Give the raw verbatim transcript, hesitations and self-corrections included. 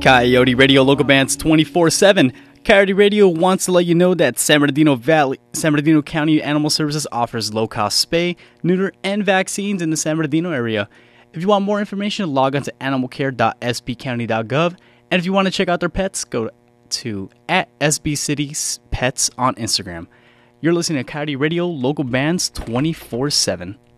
Coyote Radio local bands twenty-four seven. Coyote Radio wants to let you know that San Bernardino Valley, San Bernardino County Animal Services offers low-cost spay, neuter, and vaccines in the San Bernardino area. If you want more information, log on to animal care dot s b county dot gov. And if you want to check out their pets, go to at S B City Pets on Instagram. You're listening to Coyote Radio local bands twenty-four seven.